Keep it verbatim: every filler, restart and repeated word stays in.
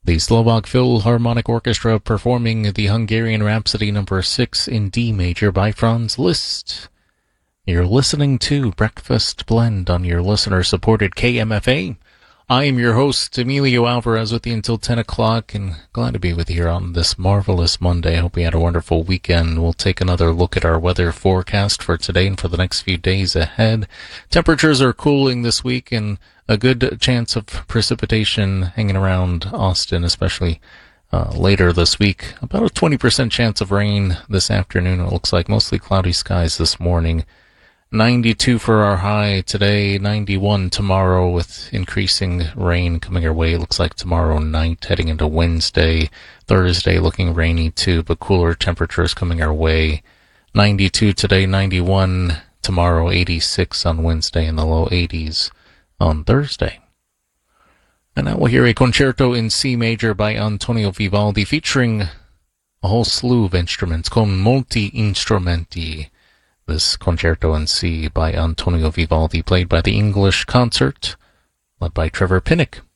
The Slovak Philharmonic Orchestra performing the Hungarian Rhapsody number six in D major by Franz Liszt. You're listening to Breakfast Blend on your listener-supported K M F A. I am your host, Emilio Alvarez, with you until ten o'clock, and glad to be with you here on this marvelous Monday. I hope you had a wonderful weekend. We'll take another look at our weather forecast for today and for the next few days ahead. Temperatures are cooling this week, and a good chance of precipitation hanging around Austin, especially uh, later this week. About a twenty percent chance of rain this afternoon. It looks like mostly cloudy skies this morning. ninety-two for our high today, ninety-one tomorrow with increasing rain coming our way. It looks like tomorrow night heading into Wednesday. Thursday looking rainy too, but cooler temperatures coming our way. ninety-two today, ninety-one tomorrow, eighty-six on Wednesday, in the low eighties on Thursday. And now we'll hear a concerto in C major by Antonio Vivaldi featuring a whole slew of instruments, con molti instrumenti. This concerto in C by Antonio Vivaldi, played by the English Concert, led by Trevor Pinnock.